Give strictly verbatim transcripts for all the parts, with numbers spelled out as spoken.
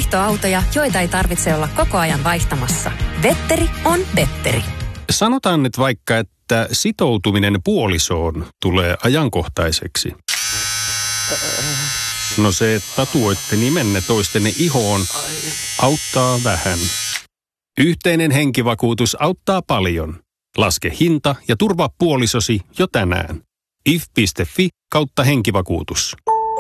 Vaihtoautoja, joita ei tarvitse olla koko ajan vaihtamassa. Vetteri on Vetteri. Sanotaan nyt vaikka, että sitoutuminen puolisoon tulee ajankohtaiseksi. No se, että tatuoitte nimenne toistenne ihoon, auttaa vähän. Yhteinen henkivakuutus auttaa paljon. Laske hinta ja turvaa puolisosi jo tänään. if piste fi kautta henkivakuutus.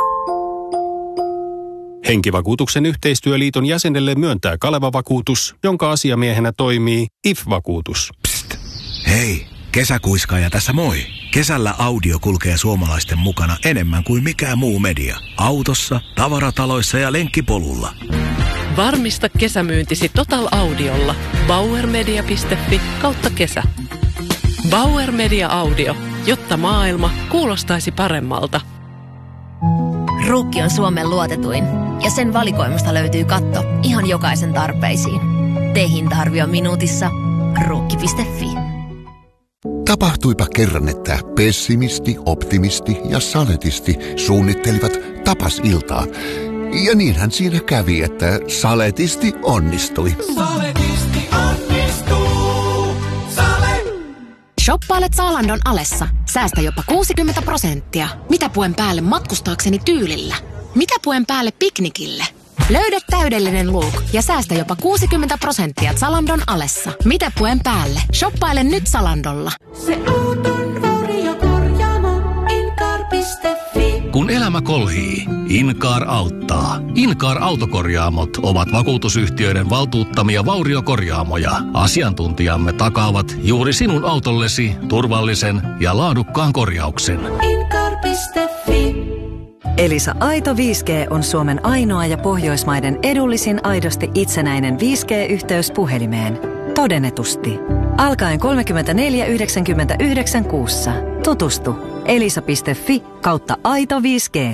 Henkivakuutuksen yhteistyöliiton jäsenelle myöntää Kaleva-vakuutus, jonka asiamiehenä toimii I F-vakuutus. Psst. Hei, kesäkuiskaaja tässä moi. Kesällä audio kulkee suomalaisten mukana enemmän kuin mikään muu media. Autossa, tavarataloissa ja lenkkipolulla. Varmista kesämyyntisi Total Audiolla. bauermedia piste fi kautta kesä. Bauer Media Audio, jotta maailma kuulostaisi paremmalta. Ruukki on Suomen luotetuin ja sen valikoimasta löytyy katto ihan jokaisen tarpeisiin. Tee hinta-arvio minuutissa. Ruukki piste fi. Tapahtuipa kerran, että pessimisti, optimisti ja saletisti suunnittelivat tapasiltaa. Ja niinhän siinä kävi, että saletisti onnistui. Saletisti onnistuu. Sale! Shoppailet Zalandon alessa. Säästä jopa kuusikymmentä prosenttia. Mitä puen päälle matkustaakseni tyylillä? Mitä puen päälle piknikille? Löydä täydellinen look ja säästä jopa kuusikymmentä prosenttia Zalandon alessa. Mitä puen päälle? Shoppaile nyt Zalandolla. Se auton korjaamo incar piste fi. Kun elämä kolhii, Incar auttaa. Incar autokorjaamot ovat vakuutusyhtiöiden valtuuttamia vauriokorjaamoja. Asiantuntijamme takaavat juuri sinun autollesi turvallisen ja laadukkaan korjauksen. incar piste fi. Elisa Aito viisi G on Suomen ainoa ja Pohjoismaiden edullisin aidosti itsenäinen viisi G-yhteys puhelimeen. Todennetusti. Alkaen kolmekymmentäneljä yhdeksänkymmentäyhdeksän kuussa. Tutustu. elisa piste fi kautta aito viisi G.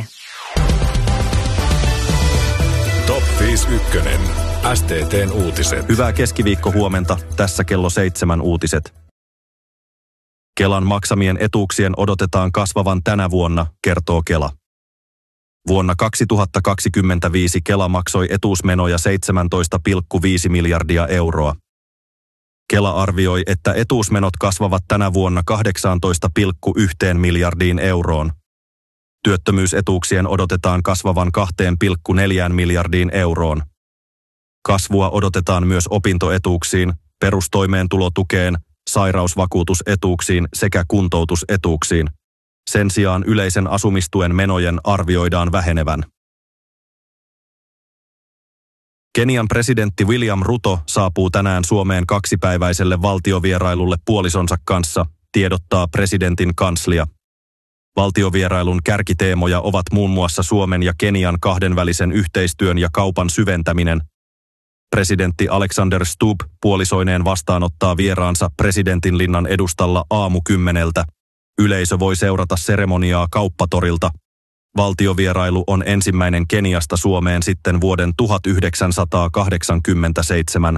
Top viisi ykkönen. S T T:n uutiset. Hyvää keskiviikkohuomenta. Tässä kello seitsemän uutiset. Kelan maksamien etuuksien odotetaan kasvavan tänä vuonna, kertoo Kela. Vuonna kaksituhattakaksikymmentäviisi Kela maksoi etuusmenoja seitsemäntoista pilkku viisi miljardia euroa. Kela arvioi, että etuusmenot kasvavat tänä vuonna kahdeksantoista pilkku yksi miljardiin euroon. Työttömyysetuuksien odotetaan kasvavan kaksi pilkku neljä miljardiin euroon. Kasvua odotetaan myös opintoetuuksiin, perustoimeentulotukeen, sairausvakuutusetuuksiin sekä kuntoutusetuuksiin. Sen sijaan yleisen asumistuen menojen arvioidaan vähenevän. Kenian presidentti William Ruto saapuu tänään Suomeen kaksipäiväiselle valtiovierailulle puolisonsa kanssa, tiedottaa presidentin kanslia. Valtiovierailun kärkiteemoja ovat muun muassa Suomen ja Kenian kahdenvälisen yhteistyön ja kaupan syventäminen. Presidentti Alexander Stubb puolisoineen vastaanottaa vieraansa presidentinlinnan edustalla aamukymmeneltä. Yleisö voi seurata seremoniaa kauppatorilta. Valtiovierailu on ensimmäinen Keniasta Suomeen sitten vuoden tuhatyhdeksänsataakahdeksankymmentäseitsemän.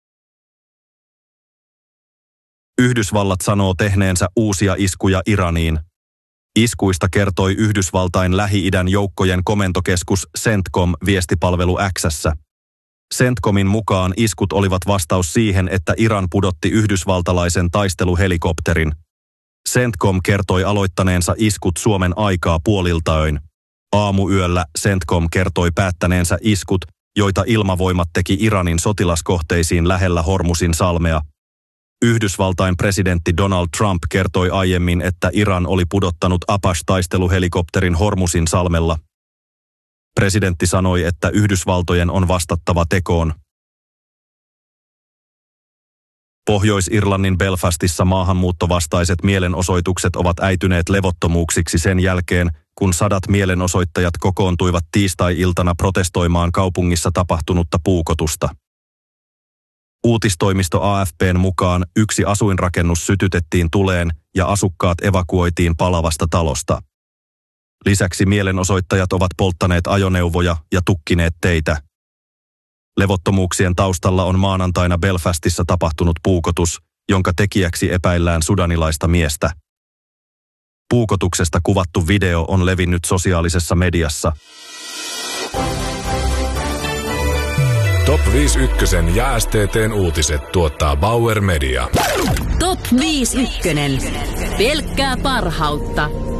Yhdysvallat sanoo tehneensä uusia iskuja Iraniin. Iskuista kertoi Yhdysvaltain Lähi-idän joukkojen komentokeskus CENTCOM viestipalvelu X:ssä. CENTCOMin mukaan iskut olivat vastaus siihen, että Iran pudotti yhdysvaltalaisen taisteluhelikopterin. CENTCOM kertoi aloittaneensa iskut Suomen aikaa puoliltaöin. Aamuyöllä CENTCOM kertoi päättäneensä iskut, joita ilmavoimat teki Iranin sotilaskohteisiin lähellä Hormusin salmea. Yhdysvaltain presidentti Donald Trump kertoi aiemmin, että Iran oli pudottanut Apache-taisteluhelikopterin Hormusin salmella. Presidentti sanoi, että Yhdysvaltojen on vastattava tekoon. Pohjois-Irlannin Belfastissa maahanmuuttovastaiset mielenosoitukset ovat äityneet levottomuuksiksi sen jälkeen, kun sadat mielenosoittajat kokoontuivat tiistai-iltana protestoimaan kaupungissa tapahtunutta puukotusta. Uutistoimisto A F P:n mukaan yksi asuinrakennus sytytettiin tuleen ja asukkaat evakuoitiin palavasta talosta. Lisäksi mielenosoittajat ovat polttaneet ajoneuvoja ja tukkineet teitä. Levottomuuksien taustalla on maanantaina Belfastissa tapahtunut puukotus, jonka tekijäksi epäillään sudanilaista miestä. Puukotuksesta kuvattu video on levinnyt sosiaalisessa mediassa. Top viisi ykkösen ja S T T:n uutiset tuottaa Bauer Media. Top viisi ykkönen. Pelkkää parhautta.